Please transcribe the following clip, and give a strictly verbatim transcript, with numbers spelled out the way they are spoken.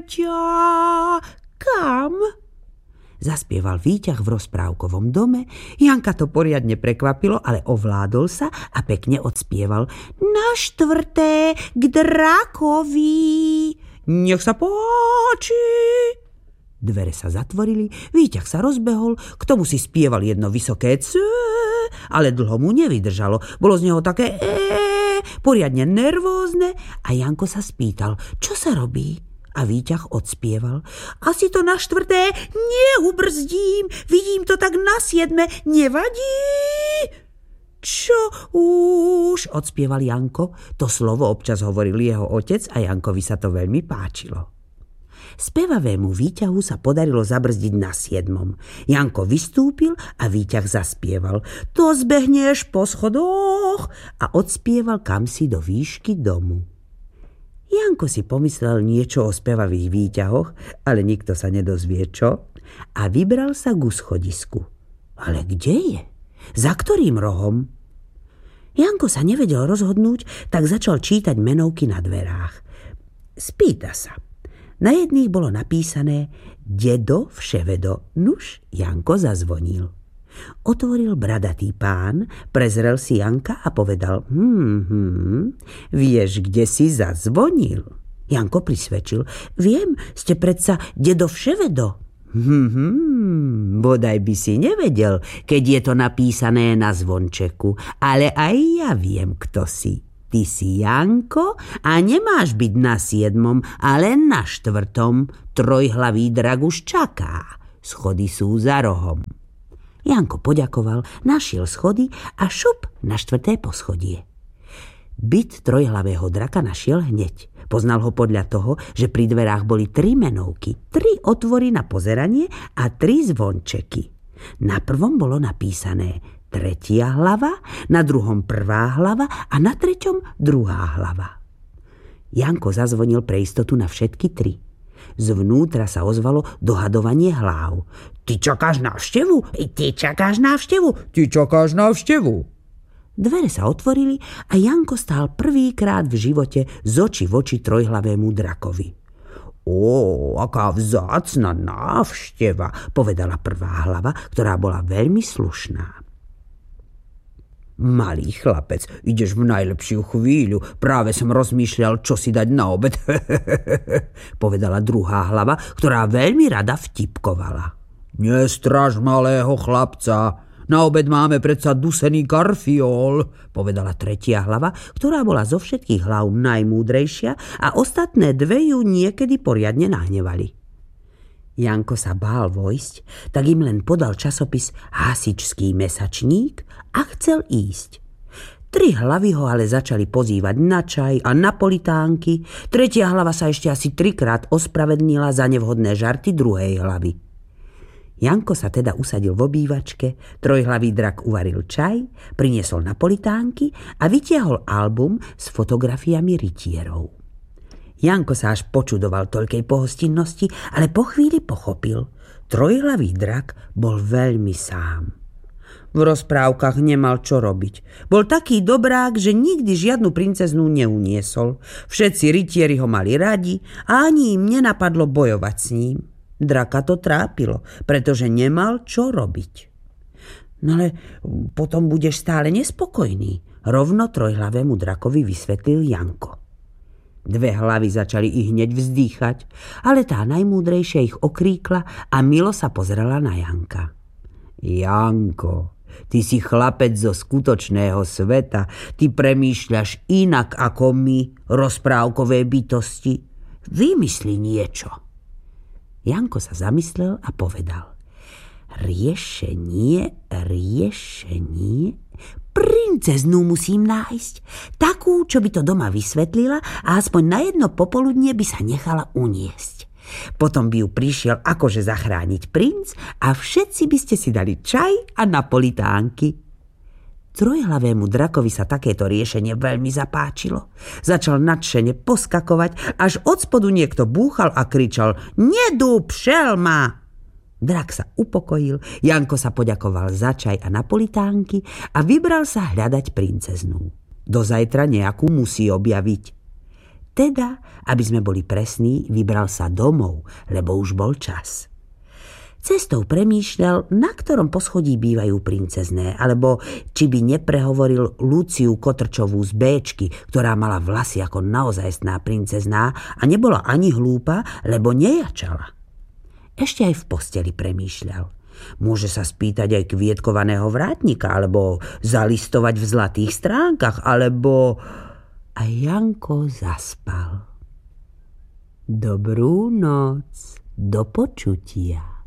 Kam? Zaspieval výťah v rozprávkovom dome. Janka to poriadne prekvapilo, ale ovládol sa a pekne odspieval. Na štvrté k drakovi. Nech sa páči. Dvere sa zatvorili, výťah sa rozbehol, k tomu si spieval jedno vysoké C, ale dlho mu nevydržalo. Bolo z neho také E, poriadne nervózne a Janko sa spýtal, čo sa robí? A výťah odspieval. Asi to na štvrté neubrzdím, vidím to tak na siedme, nevadí? Čo už, odspieval Janko. To slovo občas hovoril jeho otec a Jankovi sa to veľmi páčilo. Spevavému výťahu sa podarilo zabrzdiť na siedmom. Janko vystúpil a výťah zaspieval. To zbehneš po schodoch a odspieval kamsi do výšky domu. Janko si pomyslel niečo o spevavých výťahoch, ale nikto sa nedozvie čo, a vybral sa ku schodisku. Ale kde je? Za ktorým rohom? Janko sa nevedel rozhodnúť, tak začal čítať menovky na dverách. Spýta sa. Na jedných bolo napísané Dedo vševedo. Nuž, Janko zazvonil. Otvoril bradatý pán, prezrel si Janka a povedal hm, hm, vieš, kde si zazvonil? Janko prisvedčil, viem, ste predsa Dedo vševedo. Hm, hm, bodaj by si nevedel, keď je to napísané na zvončeku, ale aj ja viem, kto si. Ty si Janko a nemáš byť na siedmom, ale na štvrtom. Trojhlavý drak už čaká. Schody sú za rohom. Janko poďakoval, našiel schody a šup na štvrté poschodie. Byt trojhlavého draka našiel hneď. Poznal ho podľa toho, že pri dverách boli tri menovky, tri otvory na pozeranie a tri zvončeky. Na prvom bolo napísané tretia hlava, na druhom prvá hlava a na treťom druhá hlava. Janko zazvonil pre istotu na všetky tri. Zvnútra sa ozvalo dohadovanie hlav. Ty čakáš návštevu? Ty čakáš návštevu? Ty čakáš návštevu? Dvere sa otvorili a Janko stál prvýkrát v živote z očí v oči trojhlavému drakovi. Ó, aká vzácna návšteva, povedala prvá hlava, ktorá bola veľmi slušná. Malý chlapec, ideš v najlepšiu chvíľu. Práve som rozmýšľal, čo si dať na obed. Povedala druhá hlava, ktorá veľmi rada vtipkovala. Nestraž malého chlapca. Na obed máme predsa dusený karfiol, povedala tretia hlava, ktorá bola zo všetkých hlav najmúdrejšia a ostatné dve ju niekedy poriadne nahnevali. Janko sa bál vojsť, tak im len podal časopis Hasičský mesačník a chcel ísť. Tri hlavy ho ale začali pozývať na čaj a na politánky. Tretia hlava sa ešte asi trikrát ospravedlnila za nevhodné žarty druhej hlavy. Janko sa teda usadil v obývačke, trojhlavý drak uvaril čaj, priniesol napolitánky a vytiahol album s fotografiami rytierov. Janko sa až počudoval toľkej pohostinnosti, ale po chvíli pochopil. Trojhlavý drak bol veľmi sám. V rozprávkach nemal čo robiť. Bol taký dobrák, že nikdy žiadnu princeznú neuniesol. Všetci rytieri ho mali radi a ani im nenapadlo bojovať s ním. Draka to trápilo, pretože nemal čo robiť. No ale potom budeš stále nespokojný, rovno trojhlavému drakovi vysvetlil Janko. Dve hlavy začali i hneď vzdýchať, ale tá najmúdrejšia ich okríkla a milo sa pozrela na Janka. Janko, ty si chlapec zo skutočného sveta, ty premýšľaš inak ako my, rozprávkové bytosti. Vymysli niečo. Janko sa zamyslel a povedal. Riešenie, riešenie... Princeznú musím nájsť. Takú, čo by to doma vysvetlila a aspoň na jedno popoludnie by sa nechala uniesť. Potom by ju prišiel akože zachrániť princ a všetci by ste si dali čaj a napolitánky. Trojhlavému drakovi sa takéto riešenie veľmi zapáčilo. Začal nadšene poskakovať, až od spodu niekto búchal a kričal Nedúb, šelma! Drak sa upokojil, Janko sa poďakoval za čaj a napolitánky a vybral sa hľadať princeznú. Do zajtra nejakú musí objaviť. Teda, aby sme boli presní, vybral sa domov, lebo už bol čas. Cestou premýšľal, na ktorom poschodí bývajú princezné, alebo či by neprehovoril Luciu Kotrčovú z Béčky, ktorá mala vlasy ako naozajstná princezná a nebola ani hlúpa, lebo nejačala. Ešte aj v posteli premýšľal. Môže sa spýtať aj kvietkovaného vrátnika, alebo zalistovať v zlatých stránkach, alebo... A Janko zaspal. Dobrú noc, do počutia.